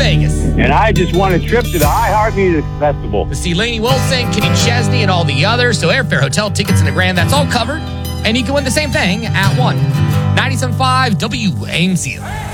Vegas. And I just won a trip to the iHeart Music Festival. To see Lainey Wilson, Kenny Chesney, and all the others. So airfare, hotel, tickets, and $1,000, that's all covered. And you can win the same thing at 1. 97.5 WAMC.